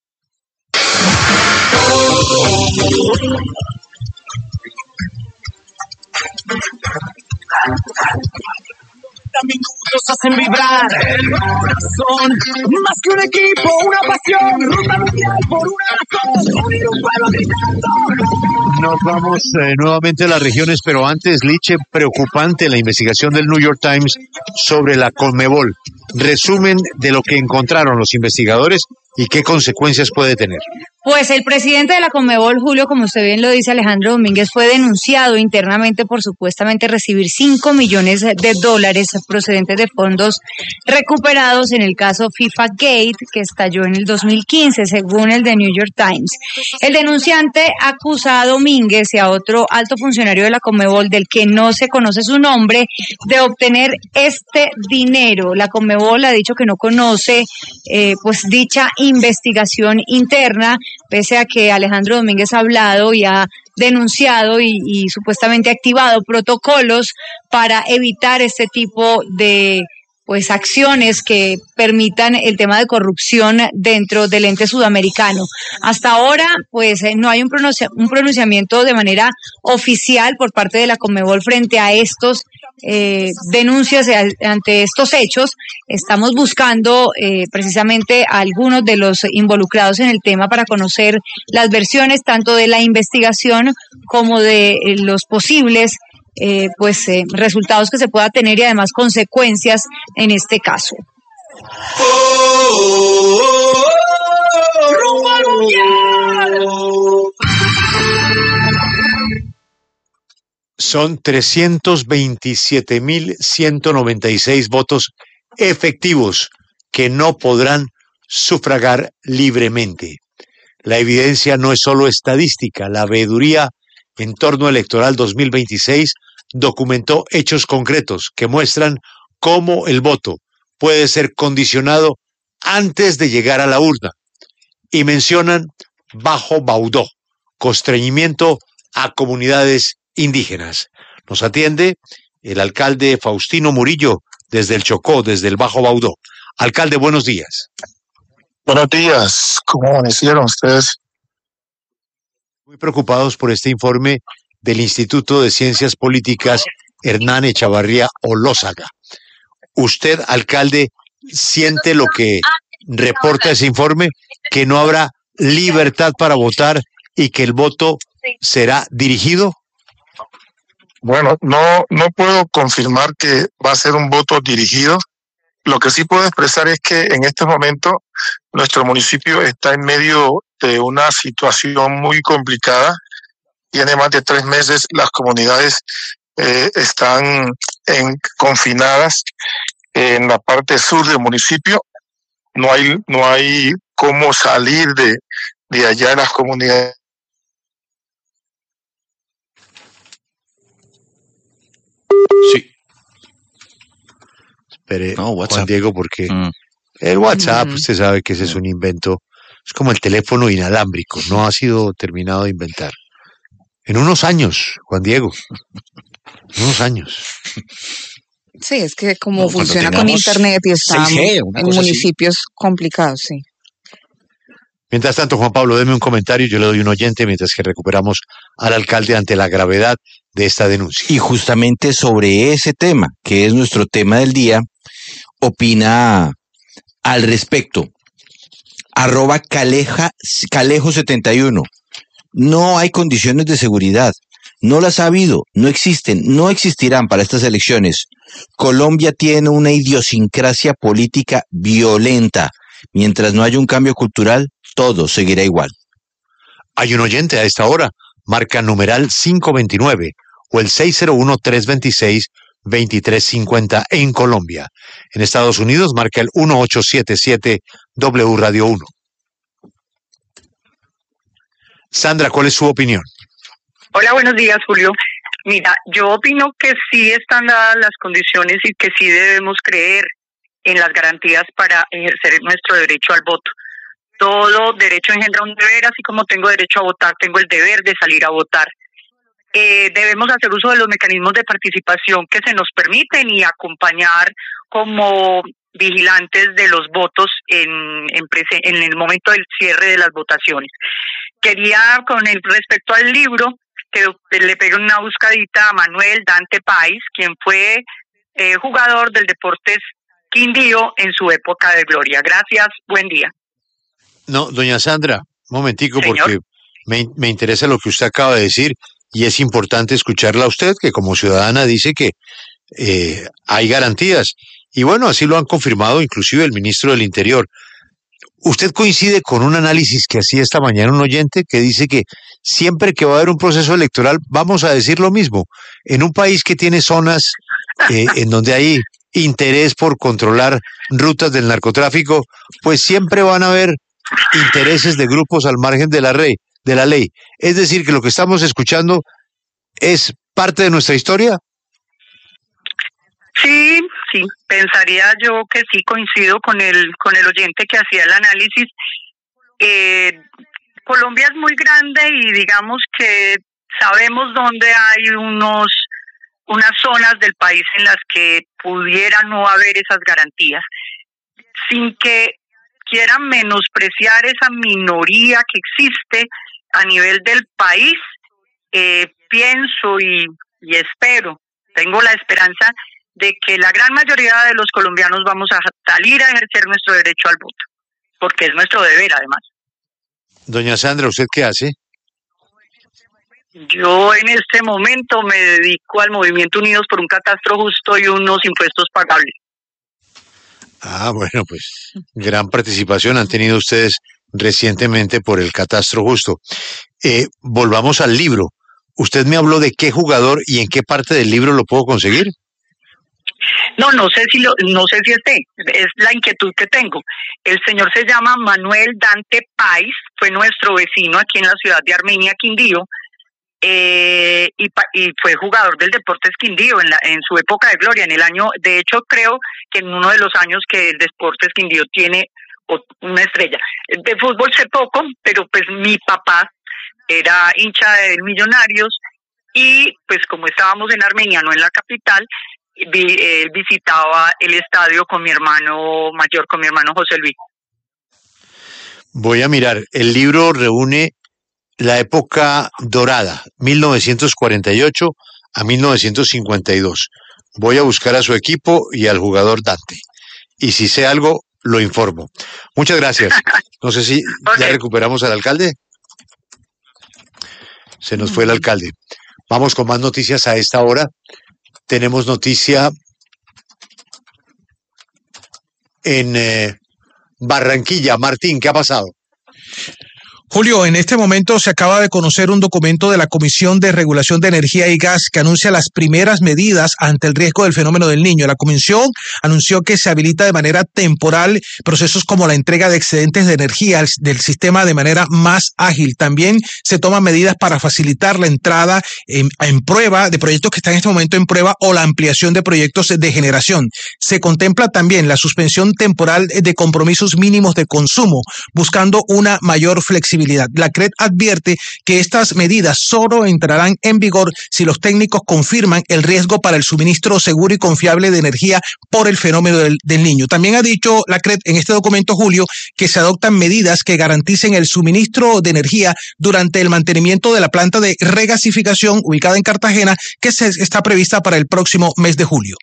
Minutos hacen vibrar el corazón, más que un equipo, una pasión, ruta mundial por una razón, unir un pueblo gritando. Nos vamos nuevamente a las regiones, pero antes, Liche, preocupante la investigación del New York Times sobre la Conmebol. Resumen de lo que encontraron los investigadores y qué consecuencias puede tener. Pues el presidente de la Conmebol, Julio, como usted bien lo dice, Alejandro Domínguez, fue denunciado internamente por supuestamente recibir $5 millones procedentes de fondos recuperados en el caso FIFA Gate, que estalló en el 2015, según el The New York Times. El denunciante acusa a Domínguez y a otro alto funcionario de la Conmebol, del que no se conoce su nombre, de obtener este dinero. La Conmebol ha dicho que no conoce pues dicha investigación interna, pese a que Alejandro Domínguez ha hablado y ha denunciado y supuestamente activado protocolos para evitar este tipo de acciones que permitan el tema de corrupción dentro del ente sudamericano. Hasta ahora, no hay un pronunciamiento de manera oficial por parte de la Conmebol frente a estos denuncias ante estos hechos. Estamos buscando precisamente a algunos de los involucrados en el tema para conocer las versiones tanto de la investigación como de los posibles resultados que se pueda tener y además consecuencias en este caso. Son 327.196 votos efectivos que no podrán sufragar libremente. La evidencia no es solo estadística, la veeduría Entorno Electoral 2026 documentó hechos concretos que muestran cómo el voto puede ser condicionado antes de llegar a la urna y mencionan bajo Baudó, constreñimiento a comunidades indígenas. Nos atiende el alcalde Faustino Murillo desde el Chocó, desde el Bajo Baudó. Alcalde, buenos días. Buenos días, ¿cómo amanecieron ustedes? Muy preocupados por este informe del Instituto de Ciencias Políticas Hernán Echavarría Olózaga. ¿Usted, alcalde, siente lo que reporta ese informe, que no habrá libertad para votar y que el voto será dirigido? Bueno, no puedo confirmar que va a ser un voto dirigido. Lo que sí puedo expresar es que en este momento nuestro municipio está en medio de una situación muy complicada. Tiene más de 3 meses, las comunidades están confinadas en la parte sur del municipio. No hay cómo salir de allá en las comunidades. Sí. Espere, Juan Diego, porque el WhatsApp, usted sabe que ese es un invento, es como el teléfono inalámbrico, no ha sido terminado de inventar. En unos años, Juan Diego, en unos años. Sí, es que como funciona con internet y está 6G, en municipios complicados, sí. Mientras tanto, Juan Pablo, deme un comentario, yo le doy un oyente mientras que recuperamos al alcalde ante la gravedad de esta denuncia. Y justamente sobre ese tema, que es nuestro tema del día, opina al respecto. @Calejo71. No hay condiciones de seguridad. No las ha habido, no existen, no existirán para estas elecciones. Colombia tiene una idiosincrasia política violenta. Mientras no haya un cambio cultural, todo seguirá igual. Hay un oyente a esta hora, marca numeral 529 o el 601-326-2350 en Colombia. En Estados Unidos marca el 1877 W Radio 1. Sandra, ¿cuál es su opinión? Hola, buenos días, Julio. Mira, yo opino que sí están dadas las condiciones y que sí debemos creer en las garantías para ejercer nuestro derecho al voto. Todo derecho engendra un deber, así como tengo derecho a votar, tengo el deber de salir a votar. Debemos hacer uso de los mecanismos de participación que se nos permiten y acompañar como vigilantes de los votos en el momento del cierre de las votaciones. Quería, respecto al libro, que le pegue una buscadita a Manuel Dante Páez, quien fue jugador del Deportes Quindío en su época de gloria. Gracias, buen día. No, doña Sandra, un momentico, Señor. porque me interesa lo que usted acaba de decir y es importante escucharla a usted, que como ciudadana dice que hay garantías. Y bueno, así lo han confirmado inclusive el ministro del Interior. ¿Usted coincide con un análisis que hacía esta mañana un oyente que dice que siempre que va a haber un proceso electoral vamos a decir lo mismo? En un país que tiene zonas en donde hay interés por controlar rutas del narcotráfico, pues siempre van a haber intereses de grupos al margen de la ley. Es decir, que lo que estamos escuchando es parte de nuestra historia. Sí, pensaría yo que sí, coincido con el oyente que hacía el análisis. Colombia es muy grande y digamos que sabemos dónde hay unas zonas del país en las que pudiera no haber esas garantías, sin que quieran menospreciar esa minoría que existe a nivel del país. Pienso y espero, tengo la esperanza de que la gran mayoría de los colombianos vamos a salir a ejercer nuestro derecho al voto, porque es nuestro deber además. Doña Sandra, ¿usted qué hace? Yo en este momento me dedico al movimiento Unidos por un Catastro Justo y unos impuestos pagables. Ah, bueno, pues gran participación han tenido ustedes recientemente por el Catastro Justo. Volvamos al libro. ¿Usted me habló de qué jugador y en qué parte del libro lo puedo conseguir? No sé si esté, es la inquietud que tengo. El señor se llama Manuel Dante Páez, fue nuestro vecino aquí en la ciudad de Armenia, Quindío, y fue jugador del Deportes Quindío en su época de gloria, de hecho creo que en uno de los años que el Deportes Quindío tiene una estrella. De fútbol sé poco, pero pues mi papá era hincha de Millonarios y pues como estábamos en Armenia, no en la capital, él visitaba el estadio con mi hermano mayor, con mi hermano José Luis. Voy a mirar, el libro reúne la época dorada, 1948 a 1952. Voy a buscar a su equipo y al jugador Dante. Y si sé algo, lo informo. Muchas gracias. No sé si ya recuperamos al alcalde. Se nos fue el alcalde. Vamos con más noticias a esta hora. Tenemos noticia en Barranquilla. Martín, ¿qué ha pasado? Julio, en este momento se acaba de conocer un documento de la Comisión de Regulación de Energía y Gas que anuncia las primeras medidas ante el riesgo del fenómeno del Niño. La comisión anunció que se habilita de manera temporal procesos como la entrega de excedentes de energía del sistema de manera más ágil. También se toman medidas para facilitar la entrada en prueba de proyectos que están en este momento en prueba o la ampliación de proyectos de generación. Se contempla también la suspensión temporal de compromisos mínimos de consumo, buscando una mayor flexibilidad. La CREG advierte que estas medidas solo entrarán en vigor si los técnicos confirman el riesgo para el suministro seguro y confiable de energía por el fenómeno del Niño. También ha dicho la CREG en este documento, Julio, que se adoptan medidas que garanticen el suministro de energía durante el mantenimiento de la planta de regasificación ubicada en Cartagena, que está prevista para el próximo mes de julio.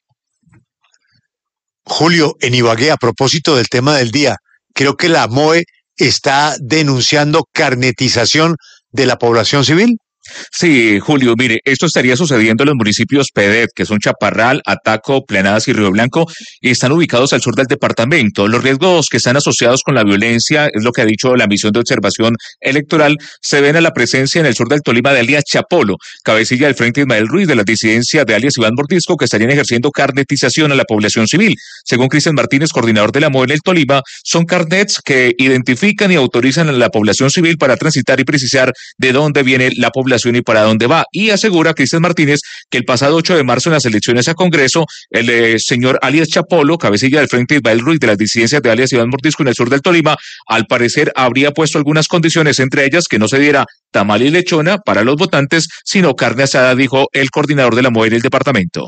Julio, en Ibagué, a propósito del tema del día, creo que la MOE está denunciando carnetización de la población civil. Sí, Julio, mire, esto estaría sucediendo en los municipios PEDET, que son Chaparral, Ataco, Planadas y Río Blanco, y están ubicados al sur del departamento. Los riesgos que están asociados con la violencia, es lo que ha dicho la misión de observación electoral, se ven a la presencia en el sur del Tolima de alias Chapolo, cabecilla del Frente Ismael Ruiz, de la disidencia de alias Iván Mordisco, que estarían ejerciendo carnetización a la población civil. Según Cristian Martínez, coordinador de la MOE en el Tolima, son carnets que identifican y autorizan a la población civil para transitar y precisar de dónde viene la población y para dónde va. Y asegura Cristian Martínez que el pasado 8 de marzo en las elecciones a Congreso, el señor alias Chapolo, cabecilla del Frente Ismael Ruiz de las disidencias de alias Iván Mordisco en el sur del Tolima, al parecer habría puesto algunas condiciones, entre ellas que no se diera tamal y lechona para los votantes, sino carne asada, dijo el coordinador de la MOE en el departamento.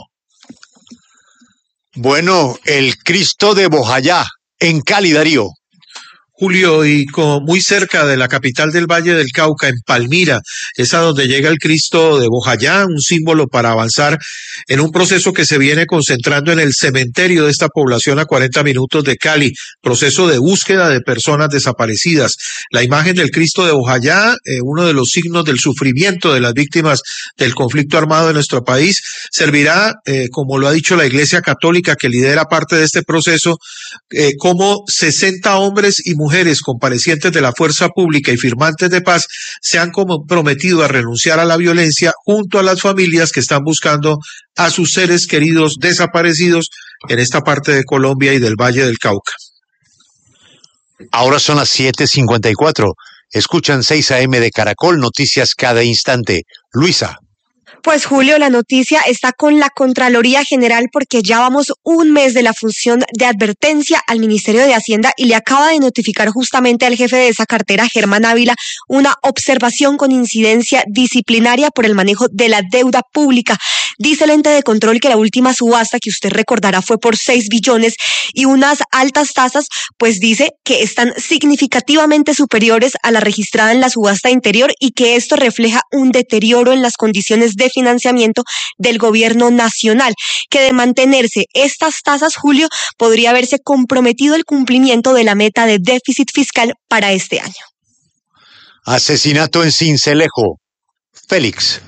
Bueno, el Cristo de Bojayá, en Cali, Darío. Julio, y muy cerca de la capital del Valle del Cauca, en Palmira, es a donde llega el Cristo de Bojayá, un símbolo para avanzar en un proceso que se viene concentrando en el cementerio de esta población a 40 minutos de Cali, proceso de búsqueda de personas desaparecidas. La imagen del Cristo de Bojayá, uno de los signos del sufrimiento de las víctimas del conflicto armado de nuestro país, servirá, como lo ha dicho la Iglesia Católica, que lidera parte de este proceso, como 60 hombres y mujeres comparecientes de la fuerza pública y firmantes de paz se han comprometido a renunciar a la violencia junto a las familias que están buscando a sus seres queridos desaparecidos en esta parte de Colombia y del Valle del Cauca. Ahora son las 7:54. Escuchan 6 AM de Caracol, noticias cada instante. Luisa. Pues Julio, la noticia está con la Contraloría General porque ya vamos un mes de la función de advertencia al Ministerio de Hacienda y le acaba de notificar justamente al jefe de esa cartera, Germán Ávila, una observación con incidencia disciplinaria por el manejo de la deuda pública. Dice el ente de control que la última subasta, que usted recordará, fue por 6 billones y unas altas tasas, pues dice que están significativamente superiores a la registrada en la subasta anterior y que esto refleja un deterioro en las condiciones de financiamiento del gobierno nacional, que de mantenerse estas tasas, Julio, podría haberse comprometido el cumplimiento de la meta de déficit fiscal para este año. Asesinato en Sincelejo. Félix.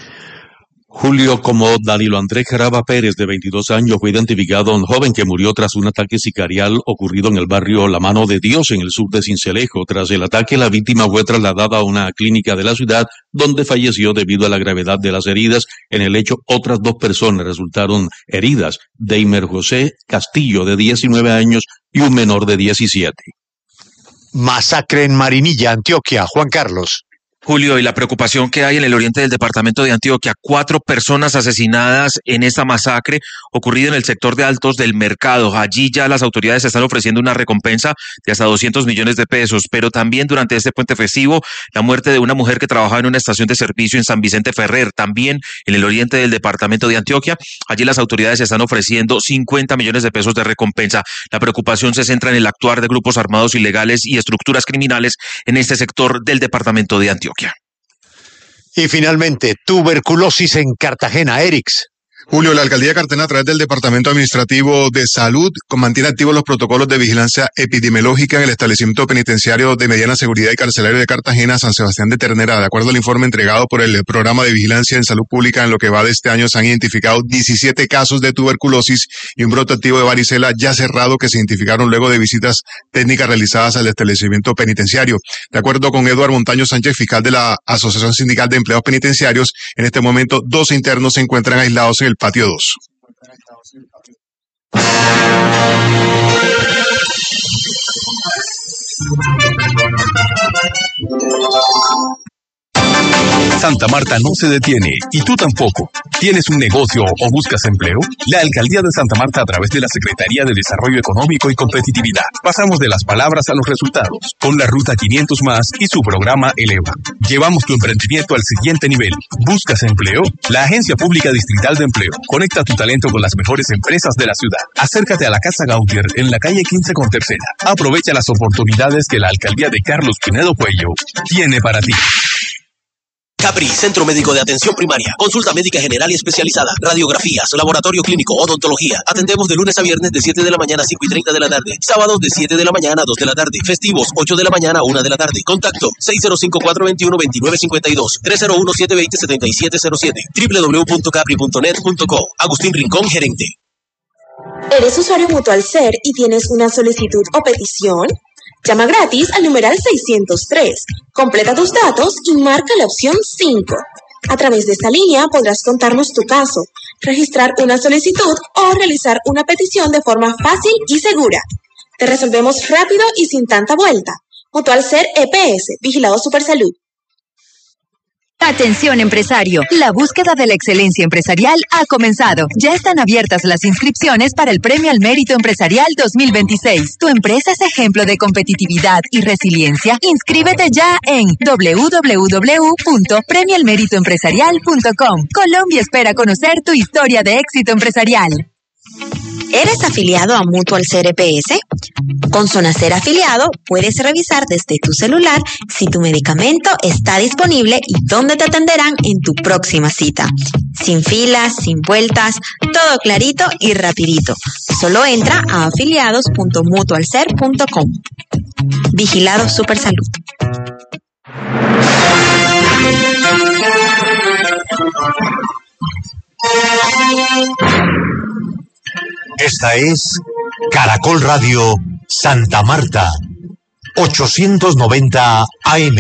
Julio, como Danilo Andrés Jaraba Pérez, de 22 años, fue identificado un joven que murió tras un ataque sicarial ocurrido en el barrio La Mano de Dios, en el sur de Sincelejo. Tras el ataque, la víctima fue trasladada a una clínica de la ciudad, donde falleció debido a la gravedad de las heridas. En el hecho, otras 2 personas resultaron heridas: Deimer José Castillo, de 19 años, y un menor de 17. Masacre en Marinilla, Antioquia. Juan Carlos. Julio, y la preocupación que hay en el oriente del departamento de Antioquia, 4 personas asesinadas en esta masacre ocurrida en el sector de Altos del Mercado. Allí ya las autoridades están ofreciendo una recompensa de hasta 200 millones de pesos, pero también durante este puente festivo, la muerte de una mujer que trabajaba en una estación de servicio en San Vicente Ferrer, también en el oriente del departamento de Antioquia. Allí las autoridades están ofreciendo 50 millones de pesos de recompensa. La preocupación se centra en el actuar de grupos armados ilegales y estructuras criminales en este sector del departamento de Antioquia. Y finalmente, tuberculosis en Cartagena, Erix. Julio, la Alcaldía de Cartagena, a través del Departamento Administrativo de Salud, mantiene activos los protocolos de vigilancia epidemiológica en el establecimiento penitenciario de mediana seguridad y carcelario de Cartagena, San Sebastián de Ternera. De acuerdo al informe entregado por el Programa de Vigilancia en Salud Pública, en lo que va de este año se han identificado 17 casos de tuberculosis y un brote activo de varicela ya cerrado que se identificaron luego de visitas técnicas realizadas al establecimiento penitenciario. De acuerdo con Eduardo Montaño Sánchez, fiscal de la Asociación Sindical de Empleados Penitenciarios, en este momento 2 internos se encuentran aislados en el patio 2. Santa Marta no se detiene, y tú tampoco. ¿Tienes un negocio o buscas empleo? La Alcaldía de Santa Marta, a través de la Secretaría de Desarrollo Económico y Competitividad, pasamos de las palabras a los resultados, con la Ruta 500 Más y su programa Eleva. Llevamos tu emprendimiento al siguiente nivel. ¿Buscas empleo? La Agencia Pública Distrital de Empleo conecta tu talento con las mejores empresas de la ciudad. Acércate a la Casa Gautier en la calle 15 con Tercera. Aprovecha las oportunidades que la Alcaldía de Carlos Pinedo Cuello tiene para ti. Capri, Centro Médico de Atención Primaria. Consulta médica general y especializada. Radiografías, laboratorio clínico, odontología. Atendemos de lunes a viernes de 7 de la mañana a 5:30 de la tarde. Sábados de 7 de la mañana a 2 de la tarde. Festivos, 8 de la mañana a 1 de la tarde. Contacto 605-421-2952. 301-720-7707. www.capri.net.co. Agustín Rincón, gerente. ¿Eres usuario Mutualser y tienes una solicitud o petición? Llama gratis al numeral 603, completa tus datos y marca la opción 5. A través de esta línea podrás contarnos tu caso, registrar una solicitud o realizar una petición de forma fácil y segura. Te resolvemos rápido y sin tanta vuelta. Mutualser EPS, Vigilado Supersalud. Atención empresario, la búsqueda de la excelencia empresarial ha comenzado. Ya están abiertas las inscripciones para el Premio al Mérito Empresarial 2026. ¿Tu empresa es ejemplo de competitividad y resiliencia? Inscríbete ya en www.premioalmeritoempresarial.com. Colombia espera conocer tu historia de éxito empresarial. ¿Eres afiliado a Mutualser EPS? Con Sonacer Afiliado puedes revisar desde tu celular si tu medicamento está disponible y dónde te atenderán en tu próxima cita. Sin filas, sin vueltas, todo clarito y rapidito. Solo entra a afiliados.mutualser.com. Vigilado Supersalud. Esta es Caracol Radio Santa Marta, 890 AM,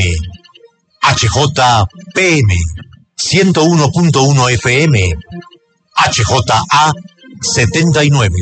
HJPM, 101.1 FM, HJA 79.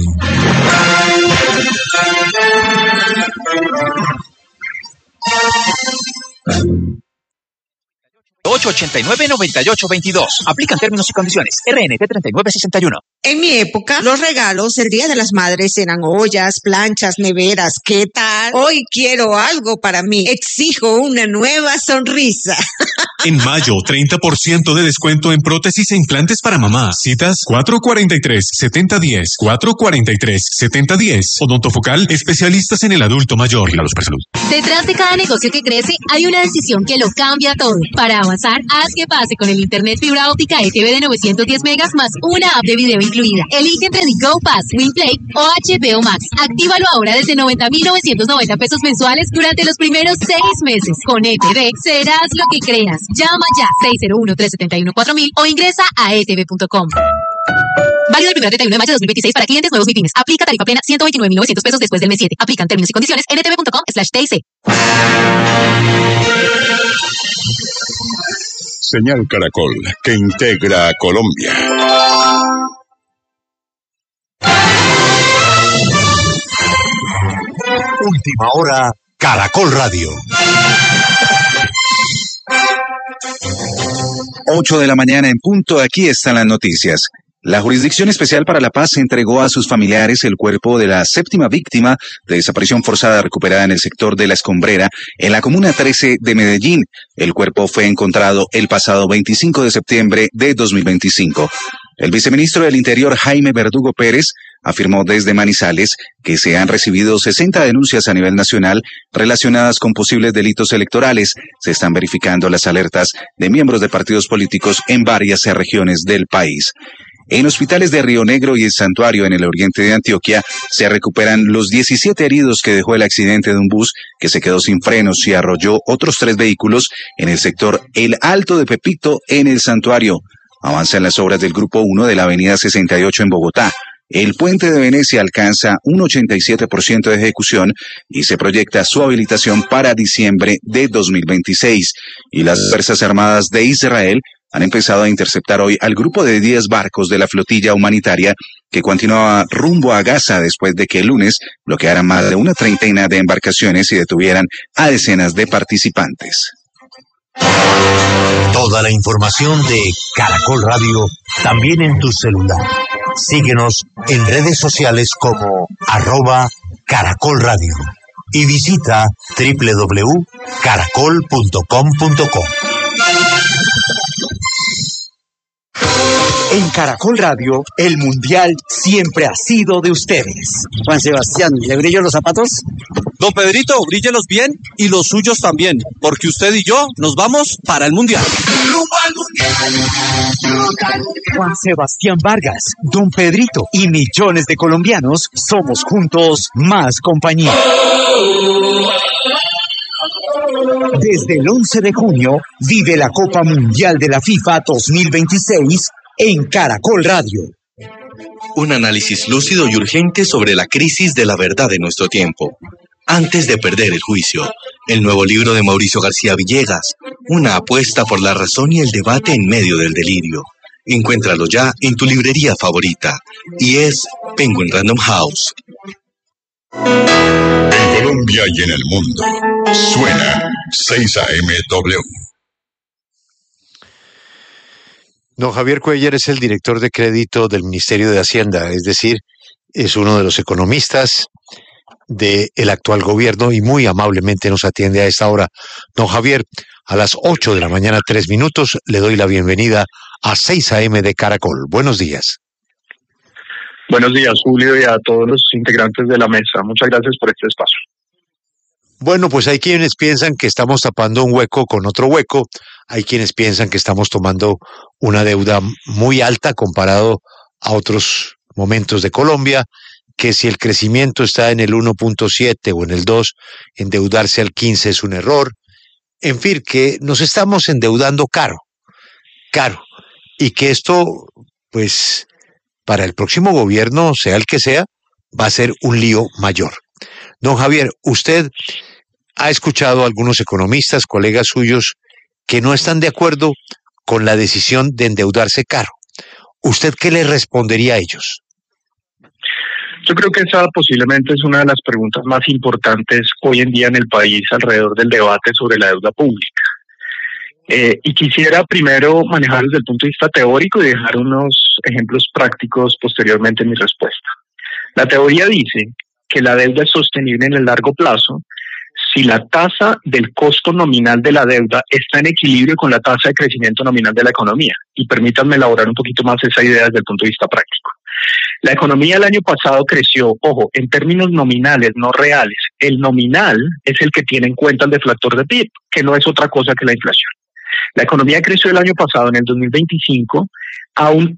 889-9822. Aplican términos y condiciones. RNT 3961. En mi época, los regalos el Día de las Madres eran ollas, planchas, neveras. ¿Qué tal? Hoy quiero algo para mí. Exijo una nueva sonrisa. En mayo, 30% de descuento en prótesis e implantes para mamá. Citas 443-7010, 443-7010. Odontofocal, especialistas en el adulto mayor. Vigilados por Salud. Detrás de cada negocio que crece, hay una decisión que lo cambia todo. Para avanzar, haz que pase con el internet fibra óptica ETV de 910 megas más una app de video incluida. Elige entre The Go Pass, WinPlay o HBO Max. Actívalo ahora desde 90,990 pesos mensuales durante los primeros 6 meses. Con ETV serás lo que creas. Llama ya 601-371-4000 o ingresa a etv.com. Válido el 1 al 31 de mayo de 2026 para clientes nuevos MIPYMES. Aplica tarifa plena 129,900 pesos después del mes 7. Aplican términos y condiciones en etv.com/TIC. Señal Caracol, que integra a Colombia. Última hora, Caracol Radio. 8 de la mañana en punto, aquí están las noticias. La Jurisdicción Especial para la Paz entregó a sus familiares el cuerpo de la 7ª víctima de desaparición forzada recuperada en el sector de La Escombrera, en la Comuna 13 de Medellín. El cuerpo fue encontrado el pasado 25 de septiembre de 2025. El viceministro del Interior, Jaime Verdugo Pérez, afirmó desde Manizales que se han recibido 60 denuncias a nivel nacional relacionadas con posibles delitos electorales. Se están verificando las alertas de miembros de partidos políticos en varias regiones del país. En hospitales de Río Negro y el Santuario en el oriente de Antioquia se recuperan los 17 heridos que dejó el accidente de un bus que se quedó sin frenos y arrolló otros 3 vehículos en el sector El Alto de Pepito en el Santuario. Avanzan las obras del Grupo 1 de la Avenida 68 en Bogotá. El puente de Venecia alcanza un 87% de ejecución y se proyecta su habilitación para diciembre de 2026. Y las Fuerzas Armadas de Israel han empezado a interceptar hoy al grupo de 10 barcos de la flotilla humanitaria que continuaba rumbo a Gaza después de que el lunes bloquearan más de una treintena de embarcaciones y detuvieran a decenas de participantes. Toda la información de Caracol Radio también en tu celular. Síguenos en redes sociales como @Caracol Radio y visita www.caracol.com.co. En Caracol Radio, el Mundial siempre ha sido de ustedes. Juan Sebastián, ¿le brillan los zapatos? Don Pedrito, bríllelos bien y los suyos también, porque usted y yo nos vamos para el Mundial. Juan Sebastián Vargas, Don Pedrito y millones de colombianos somos juntos más compañía. Desde el 11 de junio, vive la Copa Mundial de la FIFA 2026 en Caracol Radio. Un análisis lúcido y urgente sobre la crisis de la verdad de nuestro tiempo. Antes de perder el juicio, el nuevo libro de Mauricio García Villegas, una apuesta por la razón y el debate en medio del delirio. Encuéntralo ya en tu librería favorita. Y es Penguin Random House. En Colombia y en el mundo, suena 6AMW. Don Javier Cuellar es el director de crédito del Ministerio de Hacienda, es decir, es uno de los economistas del actual gobierno y muy amablemente nos atiende a esta hora. Don Javier, a las 8 de la mañana, 3 minutos, le doy la bienvenida a 6 AM de Caracol. Buenos días. Buenos días, Julio, y a todos los integrantes de la mesa. Muchas gracias por este espacio. Bueno, pues hay quienes piensan que estamos tapando un hueco con otro hueco. Hay quienes piensan que estamos tomando una deuda muy alta comparado a otros momentos de Colombia, que si el crecimiento está en el 1.7 o en el 2, endeudarse al 15 es un error. En fin, que nos estamos endeudando caro, y que esto, pues, para el próximo gobierno, sea el que sea, va a ser un lío mayor. Don Javier, usted ha escuchado a algunos economistas, colegas suyos, que no están de acuerdo con la decisión de endeudarse caro. ¿Usted qué le respondería a ellos? Yo creo que esa posiblemente es una de las preguntas más importantes hoy en día en el país alrededor del debate sobre la deuda pública. Y quisiera primero manejar desde el punto de vista teórico y dejar unos ejemplos prácticos posteriormente en mi respuesta. La teoría dice que la deuda es sostenible en el largo plazo si la tasa del costo nominal de la deuda está en equilibrio con la tasa de crecimiento nominal de la economía. Y permítanme elaborar un poquito más esa idea desde el punto de vista práctico. La economía el año pasado creció, ojo, en términos nominales, no reales. El nominal es el que tiene en cuenta el deflactor de PIB, que no es otra cosa que la inflación. La economía creció el año pasado, en el 2025, a un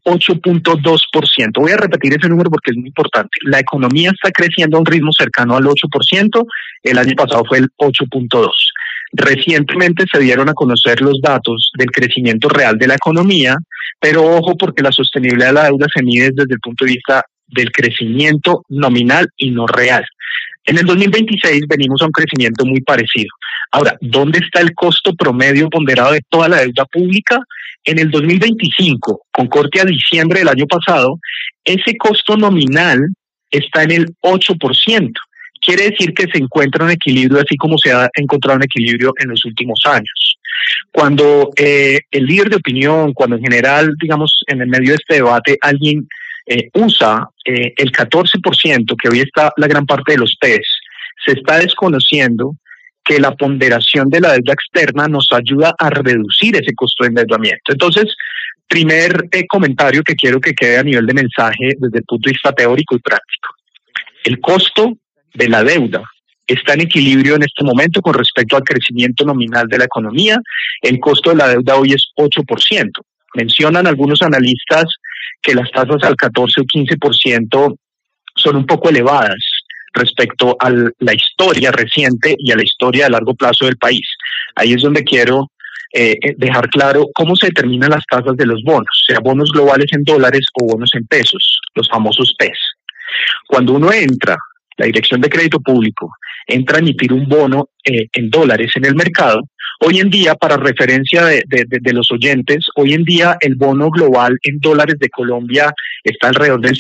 8.2%. Voy a repetir ese número porque es muy importante. La economía está creciendo a un ritmo cercano al 8%, el año pasado fue el 8.2%. Recientemente se dieron a conocer los datos del crecimiento real de la economía, pero ojo porque la sostenibilidad de la deuda se mide desde el punto de vista del crecimiento nominal y no real. En el 2026 venimos a un crecimiento muy parecido. Ahora, ¿dónde está el costo promedio ponderado de toda la deuda pública? En el 2025, con corte a diciembre del año pasado, ese costo nominal está en el 8%. Quiere decir que se encuentra un equilibrio, así como se ha encontrado un equilibrio en los últimos años. Cuando el líder de opinión, cuando en general, digamos, en el medio de este debate, alguien usa el 14%, que hoy está la gran parte de los test, se está desconociendo que la ponderación de la deuda externa nos ayuda a reducir ese costo de endeudamiento. Entonces, primer comentario que quiero que quede a nivel de mensaje desde el punto de vista teórico y práctico. El costo de la deuda está en equilibrio en este momento con respecto al crecimiento nominal de la economía. El costo de la deuda hoy es 8%. Mencionan algunos analistas que las tasas al 14 o 15% son un poco elevadas respecto a la historia reciente y a la historia de largo plazo del país. Ahí es donde quiero dejar claro cómo se determinan las tasas de los bonos, sea bonos globales en dólares o bonos en pesos, los famosos PES. Cuando uno entra, la Dirección de Crédito Público, entra a emitir un bono en dólares en el mercado, hoy en día, para referencia de los oyentes, hoy en día el bono global en dólares de Colombia está alrededor del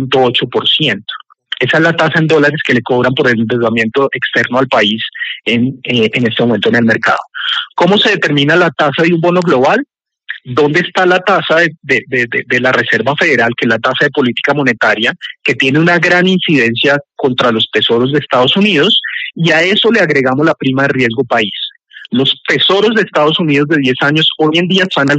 6.8%. Esa es la tasa en dólares que le cobran por el endeudamiento externo al país en este momento en el mercado. ¿Cómo se determina la tasa de un bono global? ¿Dónde está la tasa de la Reserva Federal, que es la tasa de política monetaria, que tiene una gran incidencia contra los tesoros de Estados Unidos? Y a eso le agregamos la prima de riesgo país. Los tesoros de Estados Unidos de 10 años hoy en día están al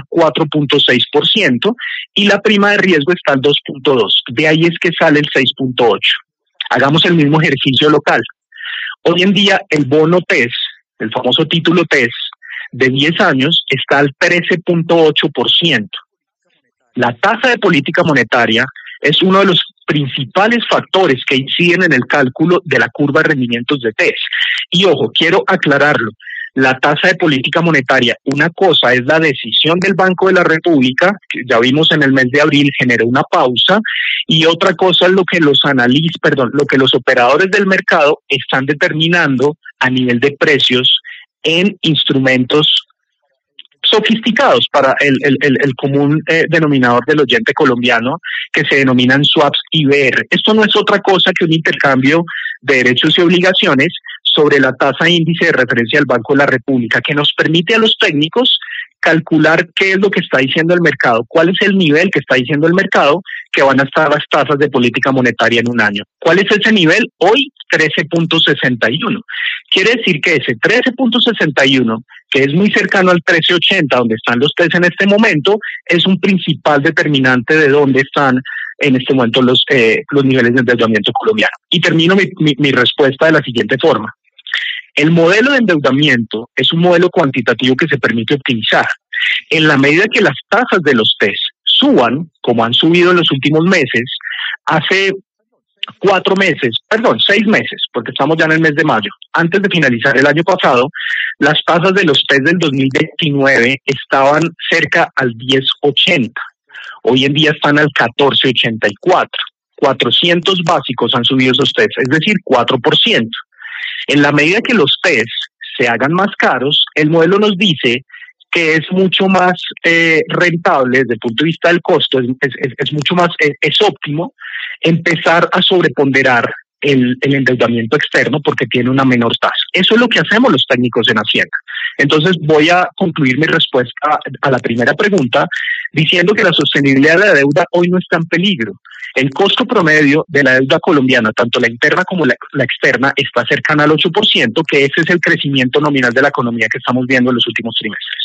4.6% y la prima de riesgo está al 2.2%. De ahí es que sale el 6.8%. Hagamos el mismo ejercicio local. Hoy en día el bono TES, el famoso título TES, de 10 años está al 13.8%. La tasa de política monetaria es uno de los principales factores que inciden en el cálculo de la curva de rendimientos de TES. Y ojo, quiero aclararlo. La tasa de política monetaria, una cosa es la decisión del Banco de la República, que ya vimos en el mes de abril generó una pausa, y otra cosa es lo que los operadores del mercado están determinando a nivel de precios en instrumentos sofisticados para el común denominador del oyente colombiano, que se denominan swaps IBR. Esto no es otra cosa que un intercambio de derechos y obligaciones sobre la tasa índice de referencia del Banco de la República, que nos permite a los técnicos calcular qué es lo que está diciendo el mercado, cuál es el nivel que está diciendo el mercado que van a estar las tasas de política monetaria en un año. ¿Cuál es ese nivel? Hoy 13.61. Quiere decir que ese 13.61, que es muy cercano al 13.80, donde están los TES en este momento, es un principal determinante de dónde están en este momento los niveles de endeudamiento colombiano. Y termino mi respuesta de la siguiente forma. El modelo de endeudamiento es un modelo cuantitativo que se permite optimizar. En la medida que las tasas de los TES suban, como han subido en los últimos meses, hace 6 meses, porque estamos ya en el mes de mayo, antes de finalizar el año pasado, las tasas de los TES del 2029 estaban cerca al 10.80. Hoy en día están al 14.84. 400 básicos han subido esos TES, es decir, 4%. En la medida que los TES se hagan más caros, el modelo nos dice que es mucho más rentable desde el punto de vista del costo, es mucho más, es óptimo empezar a sobreponderar el endeudamiento externo porque tiene una menor tasa. Eso es lo que hacemos los técnicos en Hacienda. Entonces voy a concluir mi respuesta a la primera pregunta diciendo que la sostenibilidad de la deuda hoy no está en peligro. El costo promedio de la deuda colombiana, tanto la interna como la externa, está cercana al 8%, que ese es el crecimiento nominal de la economía que estamos viendo en los últimos trimestres.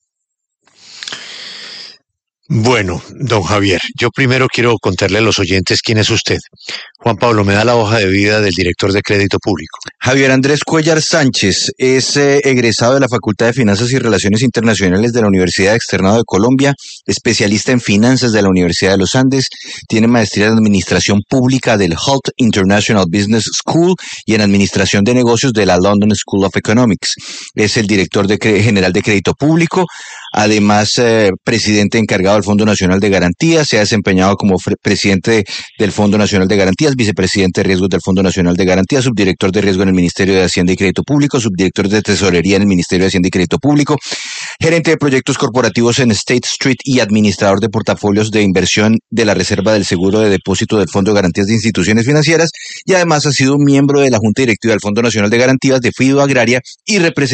Bueno, don Javier, yo primero quiero contarle a los oyentes quién es usted. Juan Pablo, me da la hoja de vida del director de Crédito Público. Javier Andrés Cuellar Sánchez es egresado de la Facultad de Finanzas y Relaciones Internacionales de la Universidad Externado de Colombia, especialista en finanzas de la Universidad de los Andes, tiene maestría en Administración Pública del Hult International Business School y en Administración de Negocios de la London School of Economics. Es el director general de Crédito Público, además presidente encargado del Fondo Nacional de Garantías, se ha desempeñado como presidente del Fondo Nacional de Garantías, vicepresidente de Riesgos del Fondo Nacional de Garantías, subdirector de Riesgo en el Ministerio de Hacienda y Crédito Público, subdirector de Tesorería en el Ministerio de Hacienda y Crédito Público, gerente de proyectos corporativos en State Street y administrador de portafolios de inversión de la Reserva del Seguro de Depósito del Fondo de Garantías de Instituciones Financieras y además ha sido miembro de la Junta Directiva del Fondo Nacional de Garantías de Fido Agraria y representante